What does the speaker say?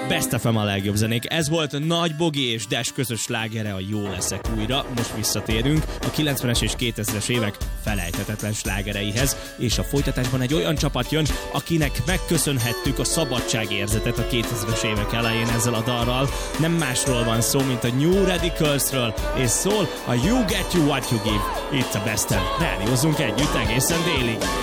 Best FM a legjobb zenék. Ez volt Nagy Bogi és Dash közös slágere, a Jó leszek újra. Most visszatérünk a 90-es és 2000-es évek felejthetetlen slágereihez, és a folytatásban egy olyan csapat jön, akinek megköszönhettük a szabadságérzetet a 2000-es évek elején ezzel a dalral. Nem másról van szó, mint a New Radicalsről, és szól a You Get You What You Give. Itt a Best FM. Rádiózzunk együtt egészen délig.